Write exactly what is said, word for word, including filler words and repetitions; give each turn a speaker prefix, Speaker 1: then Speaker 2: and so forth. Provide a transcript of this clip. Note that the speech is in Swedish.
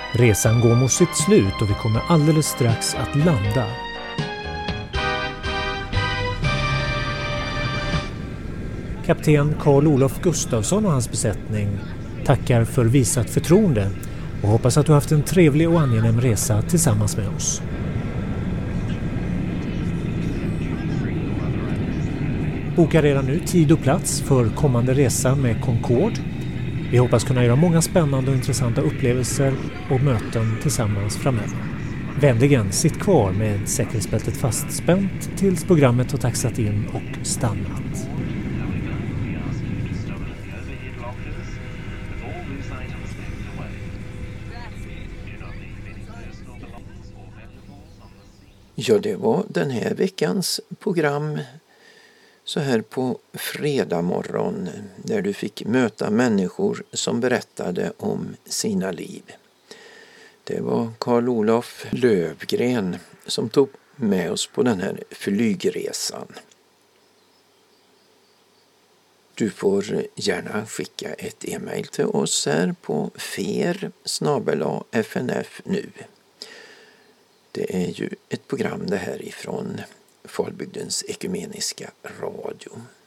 Speaker 1: Resan går mot sitt slut och vi kommer alldeles strax att landa. Kapten Carl-Olof Gustafsson och hans besättning tackar för visat förtroende och hoppas att du haft en trevlig och angenäm resa tillsammans med oss. Boka redan nu tid och plats för kommande resa med Concorde. Vi hoppas kunna göra många spännande och intressanta upplevelser och möten tillsammans framöver. Vänligen sitt kvar med säkerhetsbältet fastspänt tills programmet har taxat in och stannat.
Speaker 2: Ja, det var den här veckans program så här på fredag morgon, där du fick möta människor som berättade om sina liv. Det var Carl-Olof Lövgren som tog med oss på den här flygresan. Du får gärna skicka ett e-mail till oss här på fer snabel-a f n f nu. Det är ju ett program det här ifrån Falbygdens ekumeniska radio.